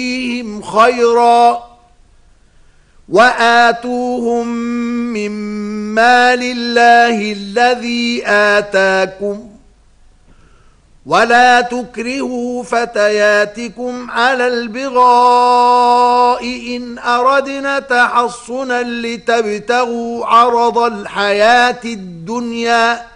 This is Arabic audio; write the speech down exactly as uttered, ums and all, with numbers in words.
فيهم خيرا وآتوهم من مال الله الذي آتاكم ولا تكرهوا فتياتكم على البغاء إن أردنا تحصنا لتبتغوا عرض الحياة الدنيا